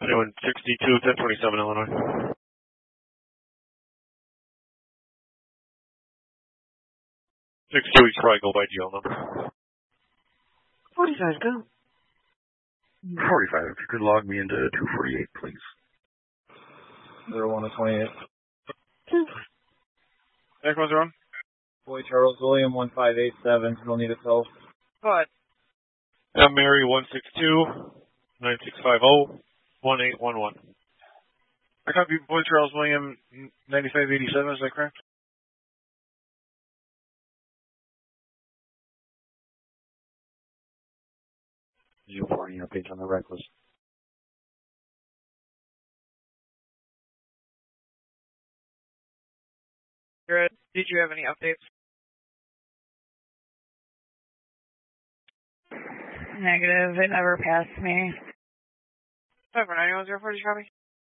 Anyone 62, 1027 Illinois. 62 East Triangle by GL number. 45, go. 45, if you could log me into 248, please. 01 to 28. Next one's on. Boy Charles William 1587, you'll need a cell. Go ahead. M Mary 162 9650 1811. I copy Boy Charles William 9587, is that correct? You for any updates on the reckless? Did you have any updates? Negative. It never passed me. 5491040, copy.